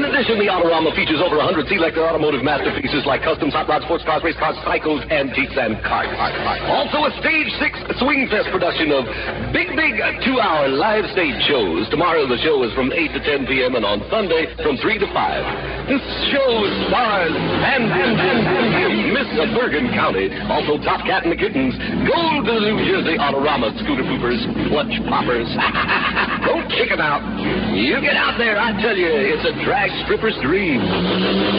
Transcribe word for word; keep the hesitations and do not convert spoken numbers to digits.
addition, the Autorama features over one hundred selected automotive masterpieces like customs, hot rods, sports cars, race cars, cycles, antiques, and carts. Also, a Stage six Swing Fest production of big, big two-hour live stage shows. Tomorrow, the show is from eight to ten p.m. and on Sunday from three to five. This show stars and, and, and, and, and Miss Bergen County. Also, Top Cat and the Kittens. Gold to the New Jersey Autorama scooter poopers, clutch poppers. Don't kick 'em out. You get out there, I tell you, it's a drag stripper's dream.